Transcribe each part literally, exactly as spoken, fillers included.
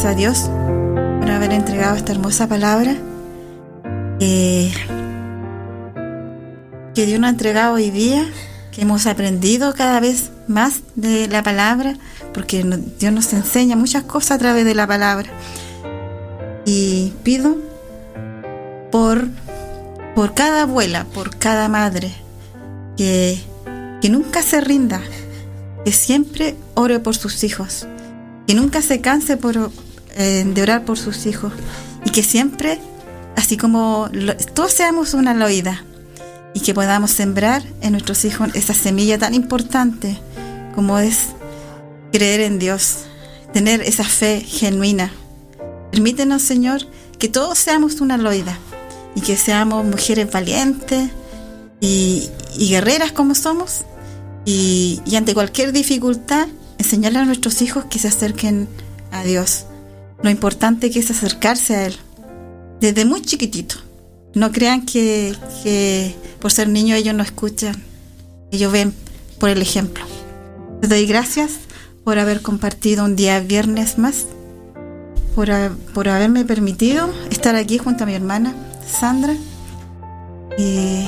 gracias a Dios por haber entregado esta hermosa palabra eh, que Dios nos ha entregado hoy día, que hemos aprendido cada vez más de la palabra, porque Dios nos enseña muchas cosas a través de la palabra. Y pido por, por cada abuela, por cada madre, que, que nunca se rinda, que siempre ore por sus hijos, que nunca se canse por, eh, de orar por sus hijos, y que siempre, así como lo, todos seamos una loida, y que podamos sembrar en nuestros hijos esa semilla tan importante como es creer en Dios, tener esa fe genuina. Permítenos, Señor, que todos seamos una loida y que seamos mujeres valientes y, y guerreras como somos, y, y ante cualquier dificultad enseñarle a nuestros hijos que se acerquen a Dios. Lo importante que es acercarse a Él desde muy chiquitito. No crean que, que por ser niños ellos no escuchan, ellos ven por el ejemplo. Les doy gracias por haber compartido un día viernes más, por, por haberme permitido estar aquí junto a mi hermana Sandra y,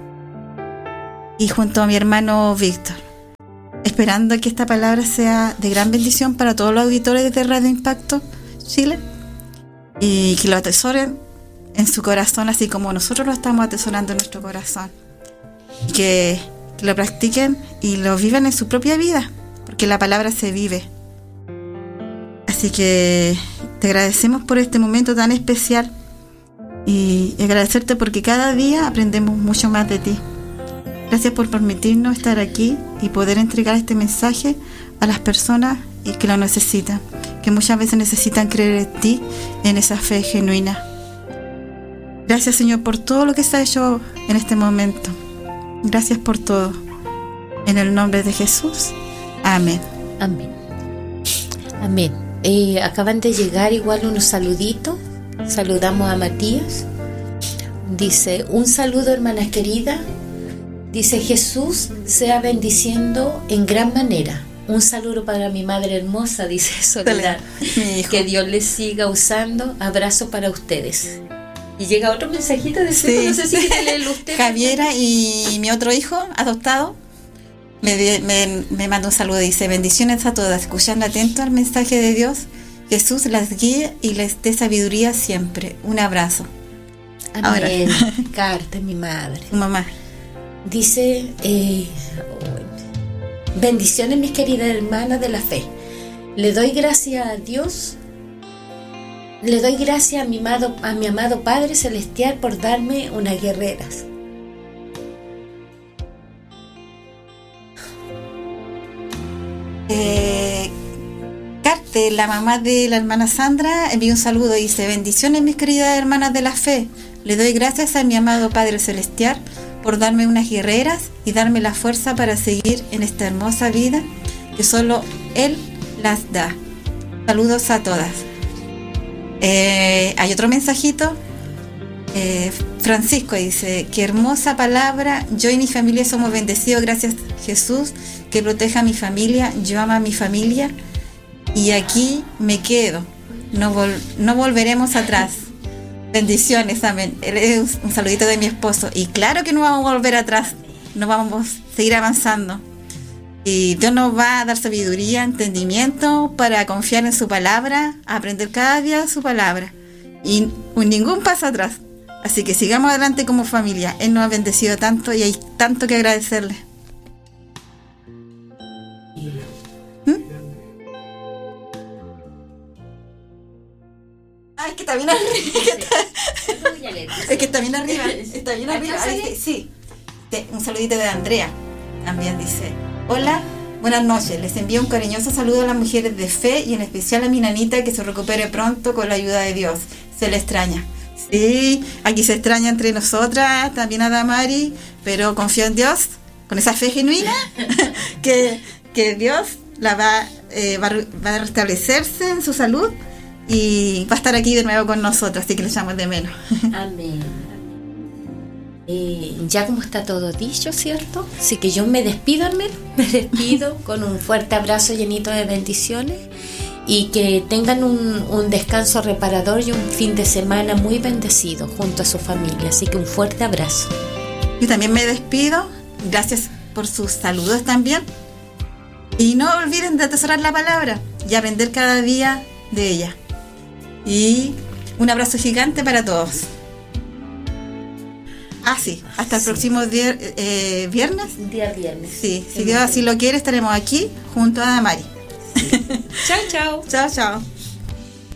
y junto a mi hermano Víctor, esperando que esta palabra sea de gran bendición para todos los auditores de Radio Impacto Chile, y que lo atesoren en su corazón, así como nosotros lo estamos atesorando en nuestro corazón, y que, que lo practiquen y lo vivan en su propia vida, porque la palabra se vive. Así que te agradecemos por este momento tan especial, y agradecerte porque cada día aprendemos mucho más de ti. Gracias por permitirnos estar aquí y poder entregar este mensaje a las personas que lo necesitan, que muchas veces necesitan creer en ti, en esa fe genuina. Gracias, Señor, por todo lo que se ha hecho en este momento. Gracias por todo. En el nombre de Jesús. Amén. Amén. Amén. Eh, acaban de llegar igual unos saluditos. Saludamos a Matías. Dice, un saludo, hermana querida. Dice, Jesús sea bendiciendo en gran manera. Un saludo para mi madre hermosa, dice Soledad. Que Dios les siga usando. Abrazo para ustedes. Y llega otro mensajito de sí. No sé si quiere leerlo usted. Javiera y mi otro hijo adoptado me, me, me manda un saludo. Dice, bendiciones a todas, escuchando atento al mensaje de Dios. Jesús las guíe y les dé sabiduría siempre. Un abrazo. Amén. Carta, mi madre. Tu mamá. Dice, eh, bendiciones, mis queridas hermanas de la fe. Le doy gracias a Dios. Le doy gracias a mi amado, a mi amado Padre Celestial por darme unas guerreras. Eh, Carte, la mamá de la hermana Sandra, envió un saludo. Dice, bendiciones, mis queridas hermanas de la fe. Le doy gracias a mi amado Padre Celestial por darme unas guerreras y darme la fuerza para seguir en esta hermosa vida que solo Él las da. Saludos a todas. Eh, hay otro mensajito. eh, Francisco dice, qué hermosa palabra, yo y mi familia somos bendecidos, gracias Jesús, que proteja a mi familia, yo amo a mi familia y aquí me quedo, no, vol- no volveremos atrás. Bendiciones, amén. Es un saludito de mi esposo, y claro que no vamos a volver atrás, no vamos a seguir avanzando. Y Dios nos va a dar sabiduría, entendimiento para confiar en su palabra, aprender cada día su palabra y ningún paso atrás. Así que sigamos adelante como familia. Él nos ha bendecido tanto y hay tanto que agradecerle. ¿Mm? Ah, es que está bien arriba. Es que está bien arriba. Está bien arriba. Ahí, sí. Un saludito de Andrea. También dice, hola, buenas noches. Les envío un cariñoso saludo a las mujeres de fe y en especial a mi nanita, que se recupere pronto con la ayuda de Dios. Se le extraña. Sí, aquí se extraña entre nosotras, también a Damari, pero confío en Dios, con esa fe genuina, que, que Dios la va, eh, va, va a restablecerse en su salud y va a estar aquí de nuevo con nosotros, así que le echamos de menos. Amén. Eh, ya como está todo dicho, ¿cierto? Así que yo me despido, Armel, me despido con un fuerte abrazo llenito de bendiciones y que tengan un, un descanso reparador y un fin de semana muy bendecido junto a su familia. Así que un fuerte abrazo. Yo también me despido. Gracias por sus saludos también. Y no olviden de atesorar la palabra y aprender cada día de ella. Y un abrazo gigante para todos. Ah, sí, hasta el sí. próximo dier, eh, viernes. Día viernes. Sí, si Dios así lo quiere, estaremos aquí junto a Mari. Sí. Chao, chao. Chao, chao.